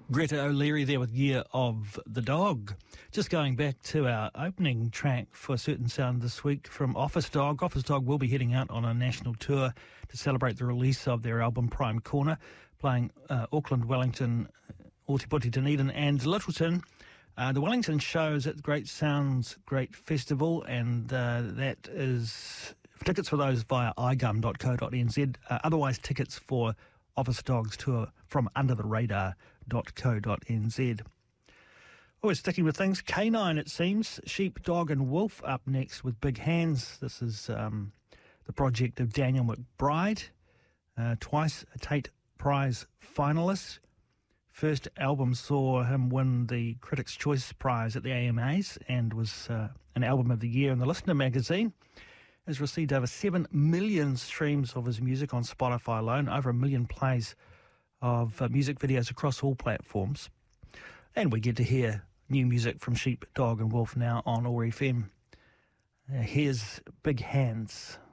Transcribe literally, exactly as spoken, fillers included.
Greta O'Leary there with Year of the Dog. Just going back to our opening track for Certain Sound this week from Office Dog. Office Dog will be heading out on a national tour to celebrate the release of their album Prime Corner, playing uh, Auckland, Wellington, Ōtepoti, Dunedin and Littleton. Uh, the Wellington show is at the Great Sounds Great Festival, and uh, that is tickets for those via i gum dot co dot n z. Uh, otherwise, tickets for Office Dog's tour from under the radar dot co dot n z. Oh, we're sticking with things. Canine, it seems. Sheep, Dog and Wolf up next with Big Hands. This is um, the project of Daniel McBride, uh, twice a Tate Prize finalist. First album saw him win the Critics' Choice Prize at the A M As and was uh, an album of the year in the Listener magazine. Has received over seven million streams of his music on Spotify alone, over a million plays of uh, music videos across all platforms. And we get to hear new music from Sheep, Dog and Wolf now on O A R F M. Uh, here's Big Hands.